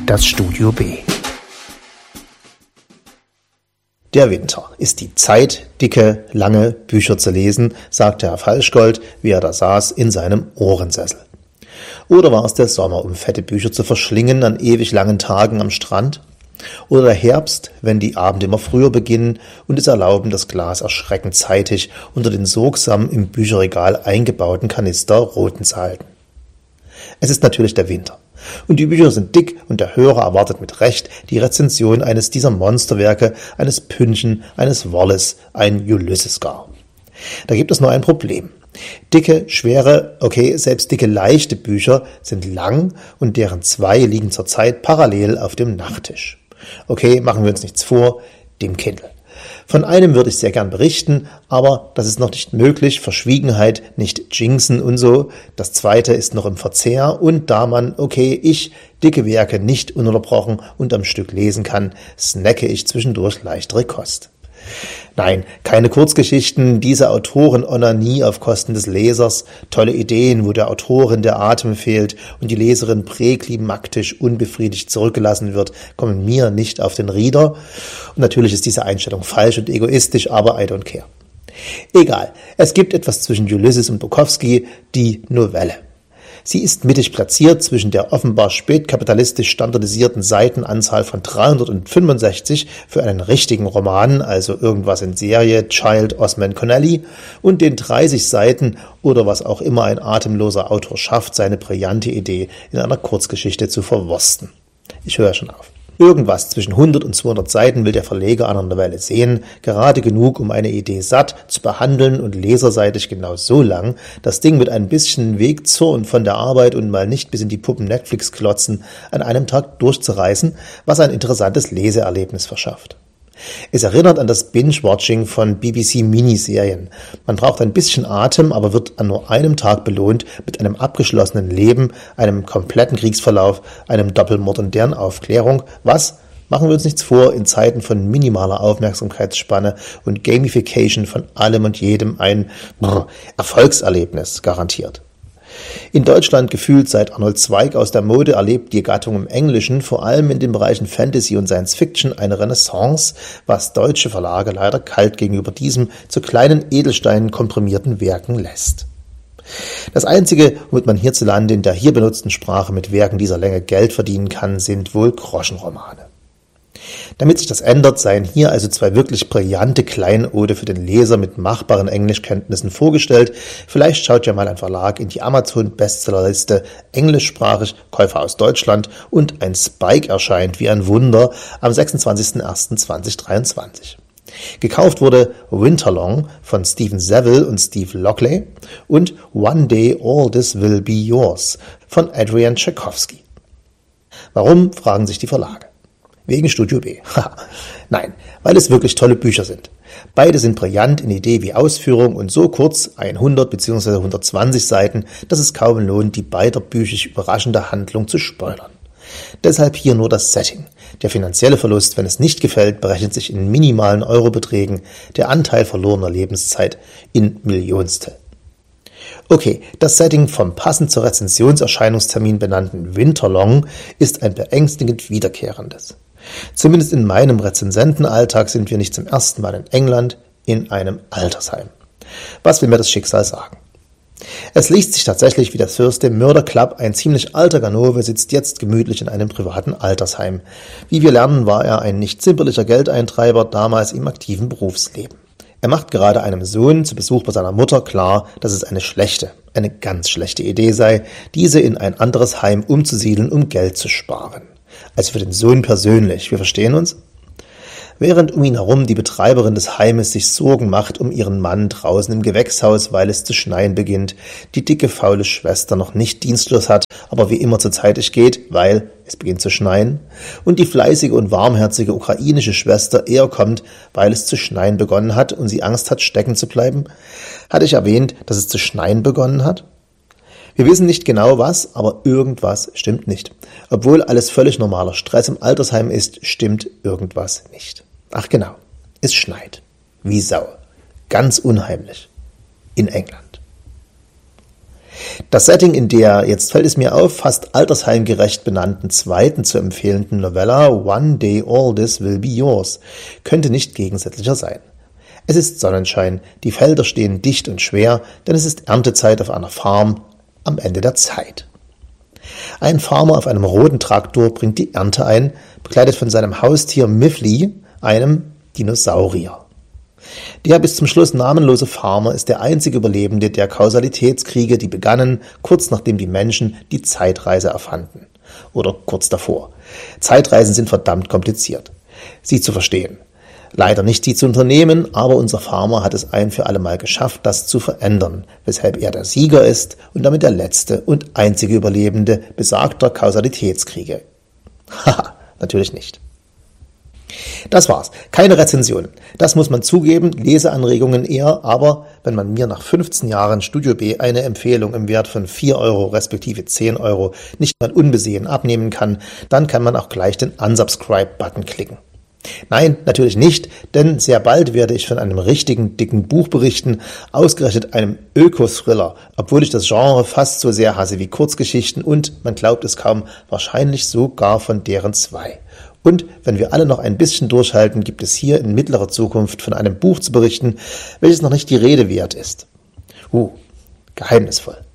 Das Studio B. Der Winter ist die Zeit, dicke, lange Bücher zu lesen, sagte Herr Falschgold, wie er da saß in seinem Ohrensessel. Oder war es der Sommer, um fette Bücher zu verschlingen an ewig langen Tagen am Strand? Oder der Herbst, wenn die Abende immer früher beginnen und es erlauben, das Glas erschreckend zeitig unter den sorgsam im Bücherregal eingebauten Kanister Roten zu halten? Es ist natürlich der Winter. Und die Bücher sind dick und der Hörer erwartet mit Recht die Rezension eines dieser Monsterwerke, eines Pynchon, eines Wallace, ein Ulysses gar. Da gibt es nur ein Problem. Dicke, schwere, selbst dicke, leichte Bücher sind lang und deren 2 liegen zurzeit parallel auf dem Nachttisch. Machen wir uns nichts vor, dem Kindle. Von einem würde ich sehr gern berichten, aber das ist noch nicht möglich, Verschwiegenheit, nicht jinxen und so. Das zweite ist noch im Verzehr und da man, ich dicke Werke nicht ununterbrochen und am Stück lesen kann, snacke ich zwischendurch leichtere Kost. Nein, keine Kurzgeschichten, diese Autoren-Onanie auf Kosten des Lesers, tolle Ideen, wo der Autorin der Atem fehlt und die Leserin präklimaktisch unbefriedigt zurückgelassen wird, kommen mir nicht auf den Rieder. Und natürlich ist diese Einstellung falsch und egoistisch, aber I don't care. Egal, es gibt etwas zwischen Ulysses und Bukowski, die Novelle. Sie ist mittig platziert zwischen der offenbar spätkapitalistisch standardisierten Seitenanzahl von 365 für einen richtigen Roman, also irgendwas in Serie, Child, Osman Connelly, und den 30 Seiten oder was auch immer ein atemloser Autor schafft, seine brillante Idee in einer Kurzgeschichte zu verwursten. Ich höre schon auf. Irgendwas zwischen 100 und 200 Seiten will der Verleger einer Novelle sehen, gerade genug, um eine Idee satt zu behandeln und leserseitig genau so lang, das Ding mit ein bisschen Weg zur und von der Arbeit und mal nicht bis in die Puppen Netflix klotzen, an einem Tag durchzureißen, was ein interessantes Leseerlebnis verschafft. Es erinnert an das Binge-Watching von BBC-Miniserien. Man braucht ein bisschen Atem, aber wird an nur einem Tag belohnt mit einem abgeschlossenen Leben, einem kompletten Kriegsverlauf, einem Doppelmord und deren Aufklärung, was, machen wir uns nichts vor, in Zeiten von minimaler Aufmerksamkeitsspanne und Gamification von allem und jedem ein Erfolgserlebnis garantiert. In Deutschland gefühlt seit Arnold Zweig aus der Mode erlebt die Gattung im Englischen, vor allem in den Bereichen Fantasy und Science Fiction, eine Renaissance, was deutsche Verlage leider kalt gegenüber diesem zu kleinen Edelsteinen komprimierten Werken lässt. Das Einzige, womit man hierzulande in der hier benutzten Sprache mit Werken dieser Länge Geld verdienen kann, sind wohl Groschenromane. Damit sich das ändert, seien hier also 2 wirklich brillante Kleinode für den Leser mit machbaren Englischkenntnissen vorgestellt. Vielleicht schaut ja mal ein Verlag in die Amazon-Bestsellerliste englischsprachig, Käufer aus Deutschland und ein Spike erscheint wie ein Wunder am 26.01.2023. Gekauft wurde Winterlong von Stephen Seville und Steve Lockley und One Day All This Will Be Yours von Adrian Tchaikovsky. Warum, fragen sich die Verlage. Wegen Studio B. Nein, weil es wirklich tolle Bücher sind. Beide sind brillant in Idee wie Ausführung und so kurz, 100 bzw. 120 Seiten, dass es kaum lohnt, die beiderbüchig überraschende Handlung zu spoilern. Deshalb hier nur das Setting. Der finanzielle Verlust, wenn es nicht gefällt, berechnet sich in minimalen Eurobeträgen, der Anteil verlorener Lebenszeit in Millionstel. Das Setting vom passend zur Rezensionserscheinungstermin benannten Winterlong ist ein beängstigend wiederkehrendes. Zumindest in meinem Rezensentenalltag sind wir nicht zum ersten Mal in England in einem Altersheim. Was will mir das Schicksal sagen? Es liest sich tatsächlich wie das Thursday Murder Club, ein ziemlich alter Ganove sitzt jetzt gemütlich in einem privaten Altersheim. Wie wir lernen, war er ein nicht zimperlicher Geldeintreiber, damals im aktiven Berufsleben. Er macht gerade einem Sohn zu Besuch bei seiner Mutter klar, dass es eine ganz schlechte Idee sei, diese in ein anderes Heim umzusiedeln, um Geld zu sparen. Also für den Sohn persönlich, wir verstehen uns? Während um ihn herum die Betreiberin des Heimes sich Sorgen macht um ihren Mann draußen im Gewächshaus, weil es zu schneien beginnt, die dicke, faule Schwester noch nicht Dienstschluss hat, aber wie immer zeitig geht, weil es beginnt zu schneien, und die fleißige und warmherzige ukrainische Schwester eher kommt, weil es zu schneien begonnen hat und sie Angst hat, stecken zu bleiben. Hatte ich erwähnt, dass es zu schneien begonnen hat? Wir wissen nicht genau was, aber irgendwas stimmt nicht. Obwohl alles völlig normaler Stress im Altersheim ist, stimmt irgendwas nicht. Ach genau, es schneit. Wie Sau. Ganz unheimlich. In England. Das Setting in der, jetzt fällt es mir auf, fast altersheimgerecht benannten zweiten zu empfehlenden Novella One Day All This Will Be Yours könnte nicht gegensätzlicher sein. Es ist Sonnenschein, die Felder stehen dicht und schwer, denn es ist Erntezeit auf einer Farm am Ende der Zeit. Ein Farmer auf einem roten Traktor bringt die Ernte ein, begleitet von seinem Haustier Miffley, einem Dinosaurier. Der bis zum Schluss namenlose Farmer ist der einzige Überlebende der Kausalitätskriege, die begannen, kurz nachdem die Menschen die Zeitreise erfanden. Oder kurz davor. Zeitreisen sind verdammt kompliziert, sie zu verstehen. Leider nicht sie zu unternehmen, aber unser Farmer hat es ein für alle Mal geschafft, das zu verändern, weshalb er der Sieger ist und damit der letzte und einzige Überlebende besagter Kausalitätskriege. Haha, natürlich nicht. Das war's. Keine Rezensionen. Das muss man zugeben, Leseanregungen eher, aber wenn man mir nach 15 Jahren Studio B eine Empfehlung im Wert von 4 Euro respektive 10 Euro nicht mal unbesehen abnehmen kann, dann kann man auch gleich den Unsubscribe-Button klicken. Nein, natürlich nicht, denn sehr bald werde ich von einem richtigen, dicken Buch berichten, ausgerechnet einem Öko-Thriller, obwohl ich das Genre fast so sehr hasse wie Kurzgeschichten und, man glaubt es kaum, wahrscheinlich sogar von deren 2. Und wenn wir alle noch ein bisschen durchhalten, gibt es hier in mittlerer Zukunft von einem Buch zu berichten, welches noch nicht die Rede wert ist. Geheimnisvoll.